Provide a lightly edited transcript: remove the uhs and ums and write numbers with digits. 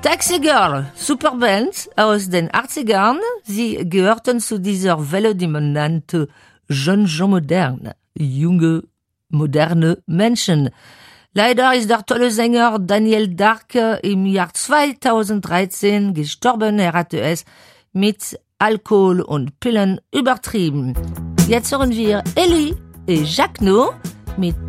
Taxi Girl, Superband aus den 80ern. Sie gehörten zu dieser Welle, die man nannte Jeunes gens modernes, junge, moderne Menschen. Leider ist der tolle Sänger Daniel Dark im Jahr 2013 gestorben. Er hatte es mit Alkohol und Pillen übertrieben. Jetzt hören wir Ellie et Jacques No mit